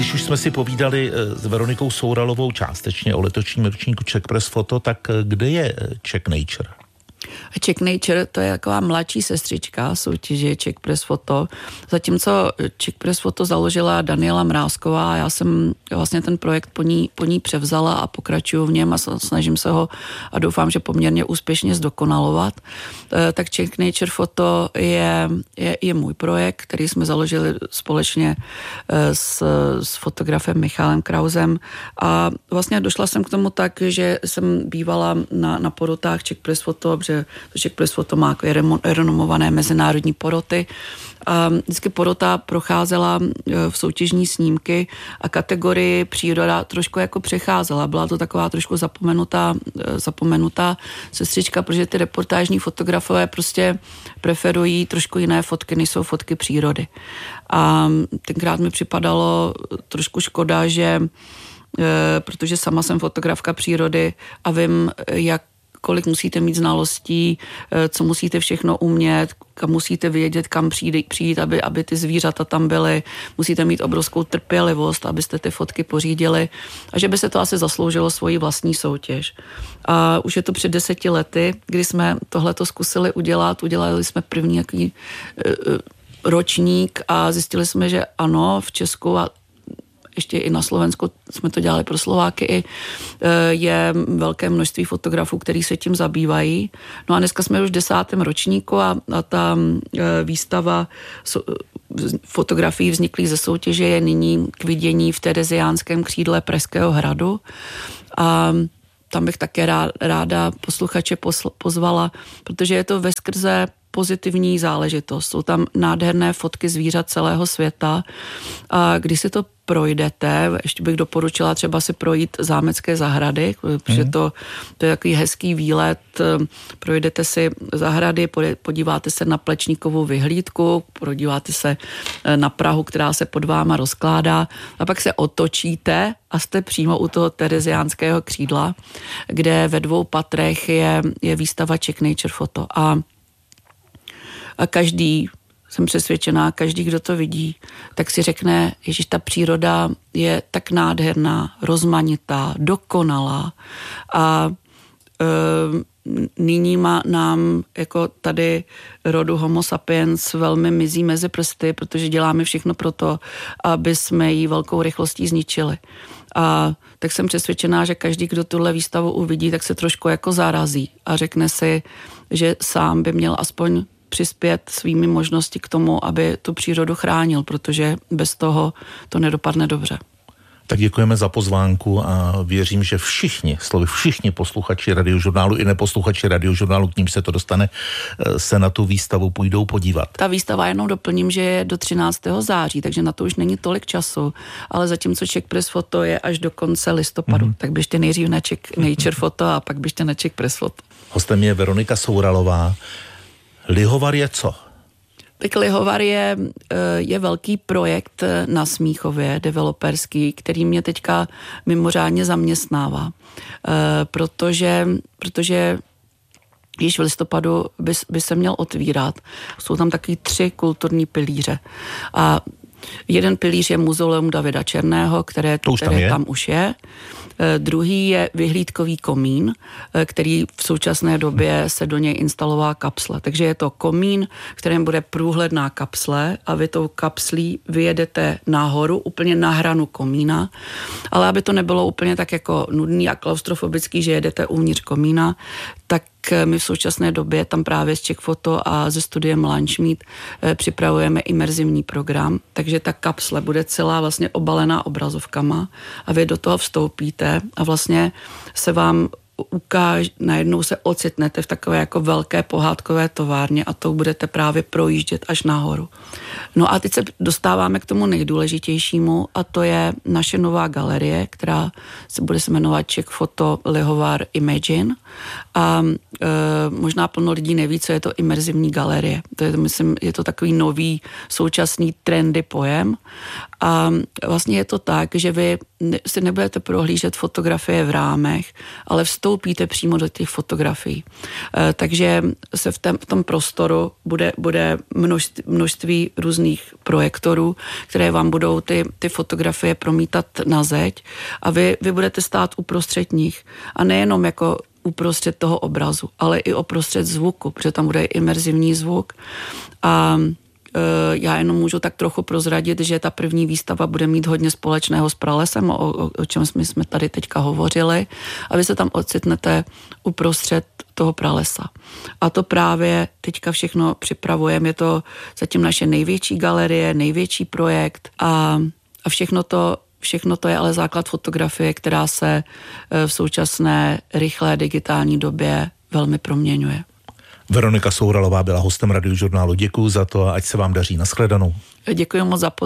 Když už jsme si povídali s Veronikou Souralovou částečně o letošním ročníku Czech Press Photo, tak kde je Czech Nature? Czech Nature, to je taková mladší sestřička soutěže Czech Press Photo. Zatímco Czech Press Photo založila Daniela Mrázková, já jsem vlastně ten projekt po ní převzala a pokračuju v něm a snažím se ho a doufám, že poměrně úspěšně zdokonalovat. Tak Czech Nature Photo je můj projekt, který jsme založili společně s fotografem Michalem Krausem a vlastně došla jsem k tomu tak, že jsem bývala na porotách Czech Press Photo, protože Czech Press Photo má renomované mezinárodní poroty a vždycky porota procházela v soutěžní snímky a kategorii příroda trošku jako přecházela. Byla to taková trošku zapomenutá sestřička, protože ty reportážní fotografové prostě preferují trošku jiné fotky, než jsou fotky přírody. A tenkrát mi připadalo trošku škoda, že protože sama jsem fotografka přírody a vím, kolik musíte mít znalostí, co musíte všechno umět, kam musíte vědět, kam přijít, aby ty zvířata tam byly. Musíte mít obrovskou trpělivost, abyste ty fotky pořídili a že by se to asi zasloužilo svoji vlastní soutěž. A už je to před 10 lety, kdy jsme tohleto zkusili udělat. Udělali jsme první jaký ročník a zjistili jsme, že ano, v Česku a ještě i na Slovensku jsme to dělali pro Slováky, je velké množství fotografů, kteří se tím zabývají. No a dneska jsme už v 10. ročníku a ta výstava fotografií vzniklých ze soutěže je nyní k vidění v Tereziánském křídle Pražského hradu. A tam bych také ráda posluchače pozvala, protože je to veskrze pozitivní záležitost. Jsou tam nádherné fotky zvířat celého světa a když si to projdete, ještě bych doporučila třeba si projít Zámecké zahrady, protože to je takový hezký výlet, projdete si zahrady, podíváte se na Plečníkovou vyhlídku, podíváte se na Prahu, která se pod váma rozkládá a pak se otočíte a jste přímo u toho Tereziánského křídla, kde ve 2 patrech je výstava Czech Nature Photo a každý, jsem přesvědčená, každý, kdo to vidí, tak si řekne, ježiš, ta příroda je tak nádherná, rozmanitá, dokonalá a nyní nám jako tady rodu Homo sapiens velmi mizí mezi prsty, protože děláme všechno pro to, aby jsme ji velkou rychlostí zničili. A tak jsem přesvědčená, že každý, kdo tuhle výstavu uvidí, tak se trošku jako zarazí a řekne si, že sám by měl aspoň přispět svými možnosti k tomu, aby tu přírodu chránil, protože bez toho to nedopadne dobře. Tak děkujeme za pozvánku a věřím, že všichni posluchači Radiožurnálu i neposluchači Radiožurnálu, k ním se to dostane, se na tu výstavu půjdou podívat. Ta výstava, jenom doplním, že je do 13. září, takže na to už není tolik času, ale zatímco Czech Press Photo je až do konce listopadu, tak běžte nejdřív na Czech Nature Photo a pak běžte na Czech Press Photo. Hostem je Veronika Souralová. Lihovar je co? Tak Lihovar je velký projekt na Smíchově, developerský, který mě teďka mimořádně zaměstnává, protože již v listopadu by se měl otvírat. Jsou tam taky 3 kulturní pilíře. A jeden pilíř je Muzeum Davida Černého, které tam už je. Druhý je vyhlídkový komín, který v současné době se do něj instalovala kapsle. Takže je to komín, v kterém bude průhledná kapsle a vy tou kapslí vyjedete nahoru, úplně na hranu komína, ale aby to nebylo úplně tak jako nudný a klaustrofobický, že jedete uvnitř komína, tak my v současné době tam právě z Czech Photo a ze studiem Lunchmeet připravujeme imerzivní program, takže ta kapsle bude celá vlastně obalená obrazovkama a vy do toho vstoupíte a vlastně se vám najednou se ocitnete v takové jako velké pohádkové továrně a to budete právě projíždět až nahoru. No a teď se dostáváme k tomu nejdůležitějšímu a to je naše nová galerie, která se bude jmenovat Czech Photo Lihovar Imagine a možná plno lidí neví, co je to imerzivní galerie. To je, myslím, je to takový nový současný trendy pojem a vlastně je to tak, že vy si nebudete prohlížet fotografie v rámech, ale vstoupíte přímo do těch fotografií. Takže se v tom prostoru bude množství různých projektorů, které vám budou ty fotografie promítat na zeď a vy budete stát uprostřed nich. A nejenom jako uprostřed toho obrazu, ale i uprostřed zvuku, protože tam bude imerzivní zvuk. A já jenom můžu tak trochu prozradit, že ta první výstava bude mít hodně společného s pralesem, o čem jsme tady teďka hovořili, a vy se tam ocitnete uprostřed toho pralesa. A to právě teďka všechno připravujeme. Je to zatím naše největší galerie, největší projekt a všechno to je ale základ fotografie, která se v současné rychlé digitální době velmi proměňuje. Veronika Souralová byla hostem Radiožurnálu. Děkuju za to a ať se vám daří. Nashledanou. Děkuji moc za